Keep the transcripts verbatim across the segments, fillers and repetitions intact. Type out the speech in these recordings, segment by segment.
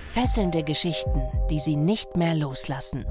Fesselnde Geschichten, die Sie nicht mehr loslassen.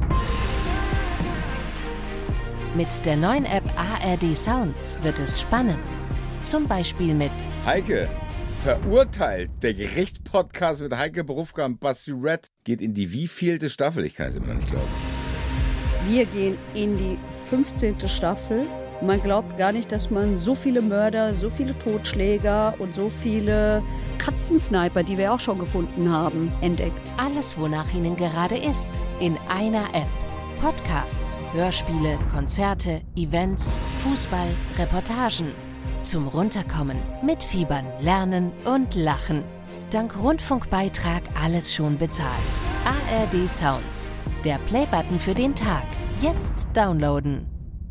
Mit der neuen App A R D Sounds wird es spannend. Zum Beispiel mit Heike, verurteilt. Der Gerichtspodcast mit Heike Berufka und Basti Red geht in die wievielte Staffel? Ich kann es immer noch nicht glauben. Wir gehen in die fünfzehnte Staffel. Man glaubt gar nicht, dass man so viele Mörder, so viele Totschläger und so viele Katzensniper, die wir auch schon gefunden haben, entdeckt. Alles, wonach Ihnen gerade ist, in einer App. Podcasts, Hörspiele, Konzerte, Events, Fußball, Reportagen. Zum Runterkommen, mitfiebern, lernen und lachen. Dank Rundfunkbeitrag alles schon bezahlt. A R D Sounds. Der Playbutton für den Tag. Jetzt downloaden.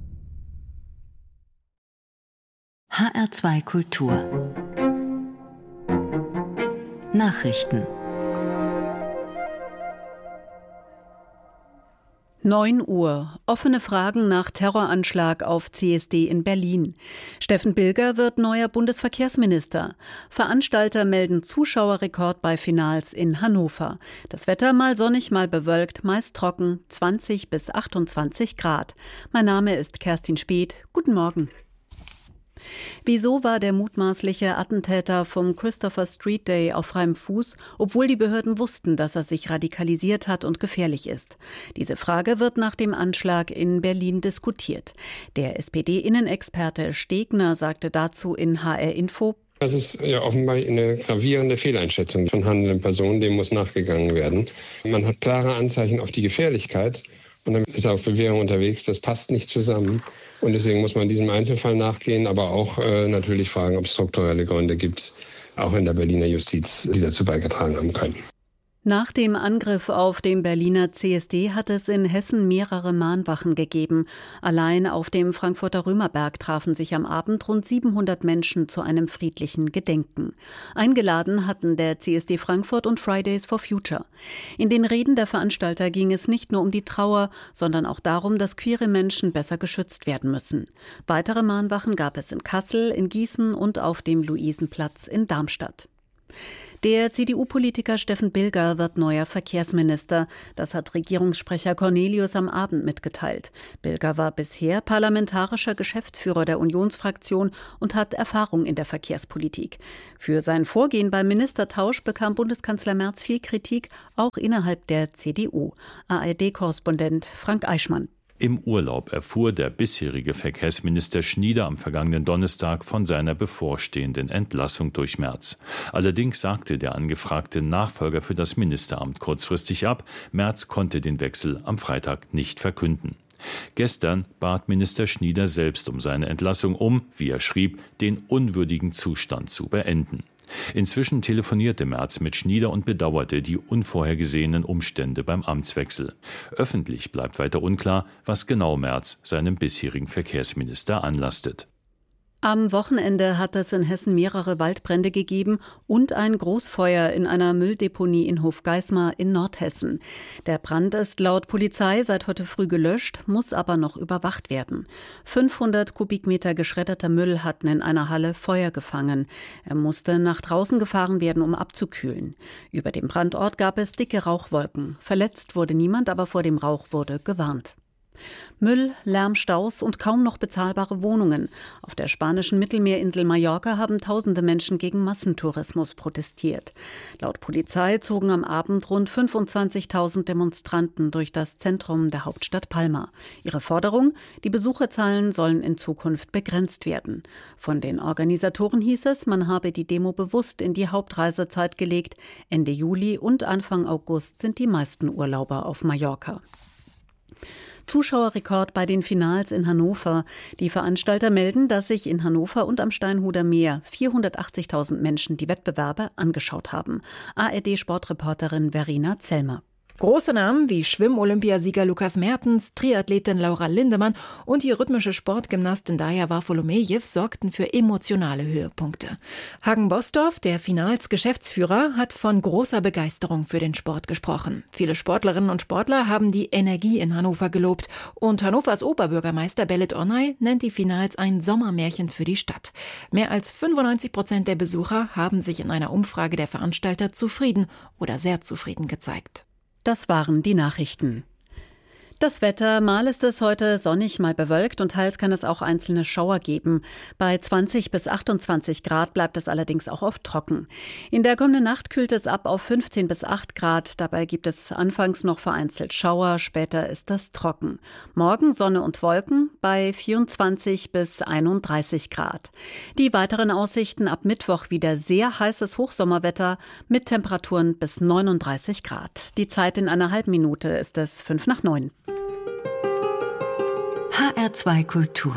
H R zwei Kultur Nachrichten. neun Uhr. Offene Fragen nach Terroranschlag auf C S D in Berlin. Steffen Bilger wird neuer Bundesverkehrsminister. Veranstalter melden Zuschauerrekord bei Finals in Hannover. Das Wetter mal sonnig, mal bewölkt, meist trocken, zwanzig bis achtundzwanzig Grad. Mein Name ist Kerstin Speth. Guten Morgen. Wieso war der mutmaßliche Attentäter vom Christopher Street Day auf freiem Fuß, obwohl die Behörden wussten, dass er sich radikalisiert hat und gefährlich ist? Diese Frage wird nach dem Anschlag in Berlin diskutiert. Der S P D-Innenexperte Stegner sagte dazu in H R Info: Das ist ja offenbar eine gravierende Fehleinschätzung von handelnden Personen, dem muss nachgegangen werden. Man hat klare Anzeichen auf die Gefährlichkeit und dann ist er auf Bewährung unterwegs, das passt nicht zusammen. Und deswegen muss man diesem Einzelfall nachgehen, aber auch äh, natürlich fragen, ob es strukturelle Gründe gibt, auch in der Berliner Justiz, die dazu beigetragen haben können. Nach dem Angriff auf den Berliner C S D hat es in Hessen mehrere Mahnwachen gegeben. Allein auf dem Frankfurter Römerberg trafen sich am Abend rund siebenhundert Menschen zu einem friedlichen Gedenken. Eingeladen hatten der C S D Frankfurt und Fridays for Future. In den Reden der Veranstalter ging es nicht nur um die Trauer, sondern auch darum, dass queere Menschen besser geschützt werden müssen. Weitere Mahnwachen gab es in Kassel, in Gießen und auf dem Luisenplatz in Darmstadt. Der C D U-Politiker Steffen Bilger wird neuer Verkehrsminister. Das hat Regierungssprecher Cornelius am Abend mitgeteilt. Bilger war bisher parlamentarischer Geschäftsführer der Unionsfraktion und hat Erfahrung in der Verkehrspolitik. Für sein Vorgehen beim Ministertausch bekam Bundeskanzler Merz viel Kritik, auch innerhalb der C D U. A R D-Korrespondent Frank Eichmann. Im Urlaub erfuhr der bisherige Verkehrsminister Schnieder am vergangenen Donnerstag von seiner bevorstehenden Entlassung durch Merz. Allerdings sagte der angefragte Nachfolger für das Ministeramt kurzfristig ab. Merz konnte den Wechsel am Freitag nicht verkünden. Gestern bat Minister Schnieder selbst um seine Entlassung, um, wie er schrieb, den unwürdigen Zustand zu beenden. Inzwischen telefonierte Merz mit Schnieder und bedauerte die unvorhergesehenen Umstände beim Amtswechsel. Öffentlich bleibt weiter unklar, was genau Merz seinem bisherigen Verkehrsminister anlastet. Am Wochenende hat es in Hessen mehrere Waldbrände gegeben und ein Großfeuer in einer Mülldeponie in Hofgeismar in Nordhessen. Der Brand ist laut Polizei seit heute früh gelöscht, muss aber noch überwacht werden. fünfhundert Kubikmeter geschredderter Müll hatten in einer Halle Feuer gefangen. Er musste nach draußen gefahren werden, um abzukühlen. Über dem Brandort gab es dicke Rauchwolken. Verletzt wurde niemand, aber vor dem Rauch wurde gewarnt. Müll, Lärm, Staus und kaum noch bezahlbare Wohnungen. Auf der spanischen Mittelmeerinsel Mallorca haben tausende Menschen gegen Massentourismus protestiert. Laut Polizei zogen am Abend rund fünfundzwanzigtausend Demonstranten durch das Zentrum der Hauptstadt Palma. Ihre Forderung: Die Besucherzahlen sollen in Zukunft begrenzt werden. Von den Organisatoren hieß es, man habe die Demo bewusst in die Hauptreisezeit gelegt. Ende Juli und Anfang August sind die meisten Urlauber auf Mallorca. Zuschauerrekord bei den Finals in Hannover. Die Veranstalter melden, dass sich in Hannover und am Steinhuder Meer vierhundertachtzigtausend Menschen die Wettbewerbe angeschaut haben. A R D-Sportreporterin Verena Zellmer. Große Namen wie Schwimm-Olympiasieger Lukas Mertens, Triathletin Laura Lindemann und die rhythmische Sportgymnastin Daja Varfolomejew sorgten für emotionale Höhepunkte. Hagen Bosdorf, der Finals-Geschäftsführer, hat von großer Begeisterung für den Sport gesprochen. Viele Sportlerinnen und Sportler haben die Energie in Hannover gelobt. Und Hannovers Oberbürgermeister Belit Onay nennt die Finals ein Sommermärchen für die Stadt. Mehr als fünfundneunzig Prozent der Besucher haben sich in einer Umfrage der Veranstalter zufrieden oder sehr zufrieden gezeigt. Das waren die Nachrichten. Das Wetter, mal ist es heute sonnig, mal bewölkt und teils kann es auch einzelne Schauer geben. Bei zwanzig bis achtundzwanzig Grad bleibt es allerdings auch oft trocken. In der kommenden Nacht kühlt es ab auf fünfzehn bis acht Grad. Dabei gibt es anfangs noch vereinzelt Schauer, später ist das trocken. Morgen Sonne und Wolken bei vierundzwanzig bis einunddreißig Grad. Die weiteren Aussichten: ab Mittwoch wieder sehr heißes Hochsommerwetter mit Temperaturen bis neununddreißig Grad. Die Zeit in einer halben Minute ist es fünf nach neun. H R zwei Kultur.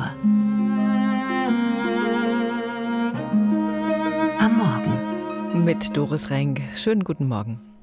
Am Morgen. Mit Doris Renk. Schönen guten Morgen.